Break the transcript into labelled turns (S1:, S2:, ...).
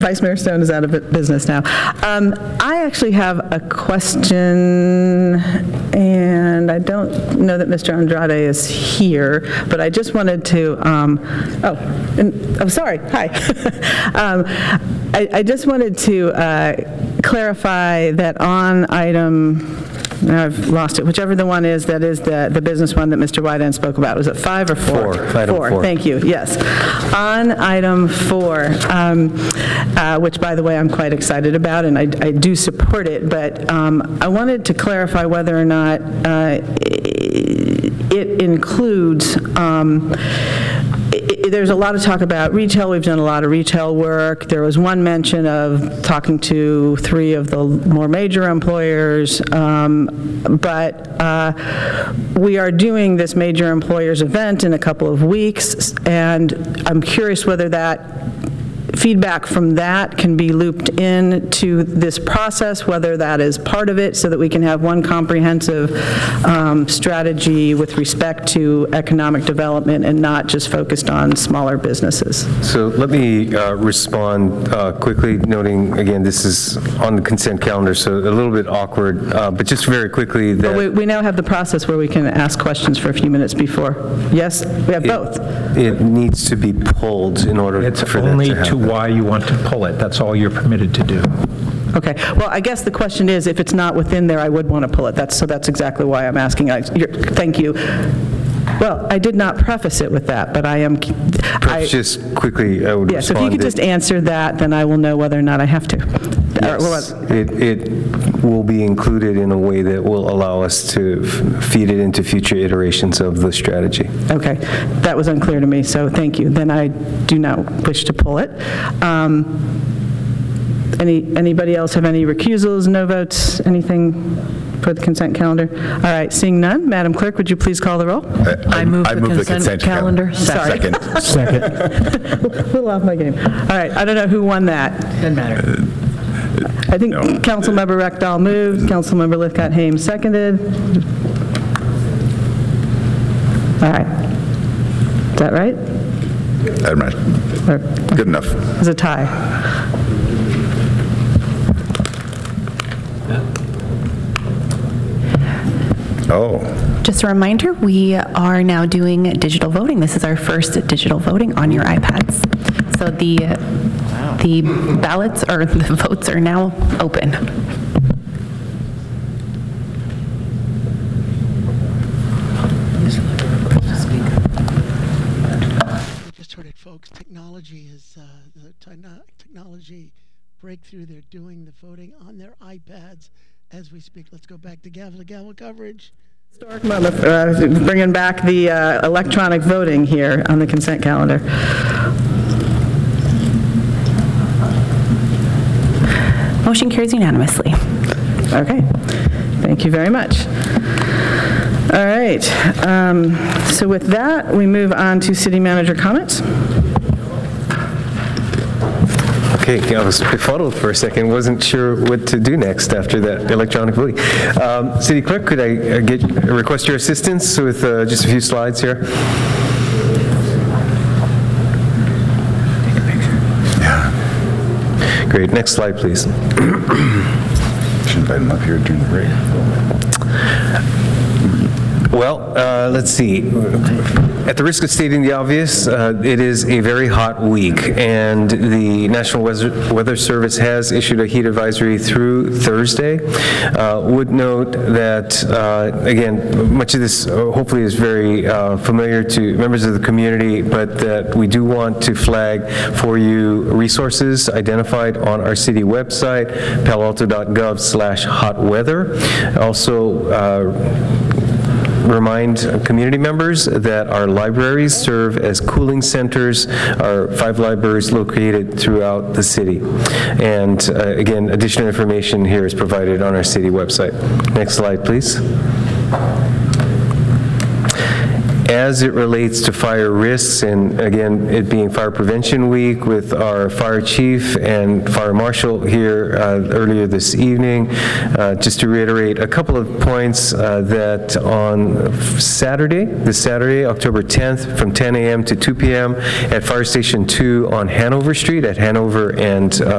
S1: Vice Mayor Stone is out of business now. I actually have a question, and I don't know that Mr. Andrade is here, but I just wanted to, I'm sorry, hi. I just wanted to clarify that on item, now I've lost it, whichever the one is, that is the business one that Mr. Wyden spoke about. Was it 5 or 4?
S2: 4. Item 4.
S1: Thank you, yes. On item 4, which, by the way, I'm quite excited about, and I do support it, but I wanted to clarify whether or not it includes, there's a lot of talk about retail. We've done a lot of retail work. There was one mention of talking to 3 of the more major employers, but we are doing this major employers event in a couple of weeks, and I'm curious whether that feedback from that can be looped into this process, whether that is part of it, so that we can have one comprehensive strategy with respect to economic development and not just focused on smaller businesses.
S2: So let me respond quickly, noting, again, this is on the consent calendar, so a little bit awkward, but just very quickly that...
S1: But we now have the process where we can ask questions for a few minutes before. Yes? We have both.
S2: It needs to be pulled in order for that to happen.
S3: It's only to why you want to pull it. That's all you're permitted to do.
S1: Okay. Well, I guess the question is, if it's not within there, I would want to pull it. That's exactly why I'm asking. Thank you. Well, I did not preface it with that, but I am...
S2: Perhaps just quickly, I would respond.
S1: Yes, if you could just answer that, then I will know whether or not I have to.
S2: Yes, it will be included in a way that will allow us to feed it into future iterations of the strategy.
S1: Okay. That was unclear to me, so thank you. Then I do not wish to pull it. Anybody else have any recusals, no votes, anything for the consent calendar? All right, seeing none, Madam Clerk, would you please call the roll?
S4: I move the consent calendar.
S1: Sorry.
S3: Second.
S1: A little off my game. All right, I don't know who won that.
S4: Doesn't matter.
S1: I think Councilmember Rekdal moved, Councilmember Lithcott-Hames seconded. All right. Is that right?
S5: I'm right. Good enough.
S1: It's a tie.
S5: Oh.
S6: Just a reminder, we are now doing digital voting. This is our first digital voting on your iPads. So the ballots or the votes are now open.
S7: We just heard it, folks. Technology is the technology breakthrough. They're doing the voting on their iPads as we speak. Let's go back to gavel coverage.
S1: Historic moment, bringing back the electronic voting here on the consent calendar.
S6: Motion carries unanimously.
S1: Okay, thank you very much. All right, so with that, we move on to city manager comments.
S2: Okay, I was befuddled for a second, wasn't sure what to do next after that electronic voting. City Clerk, could I request your assistance with just a few slides here? Great, next slide, please.
S5: Should invite him up here during the break.
S2: Well, let's see. At the risk of stating the obvious, it is a very hot week, and the National Weather Service has issued a heat advisory through Thursday. Would note that, again, much of this hopefully is very familiar to members of the community, but that we do want to flag for you resources identified on our city website, paloalto.gov/hotweather. Also, remind community members that our libraries serve as cooling centers, our 5 libraries located throughout the city. And again, additional information here is provided on our city website. Next slide, please. As it relates to fire risks, and again, it being Fire Prevention Week with our fire chief and fire marshal here earlier this evening, just to reiterate a couple of points that on Saturday, this Saturday, October 10th, from 10 a.m. to 2 p.m. at Fire Station 2 on Hanover Street at Hanover and